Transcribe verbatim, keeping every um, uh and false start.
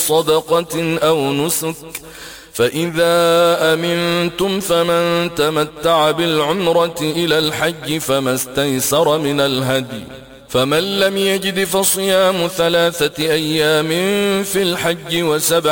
صدقة أو نسك، فإذا أمنتم فمن تمتع بالعمرة إلى الحج فما استيسر من الهدي، فمن لم يجد فصيام ثلاثة أيام في الحج وسبع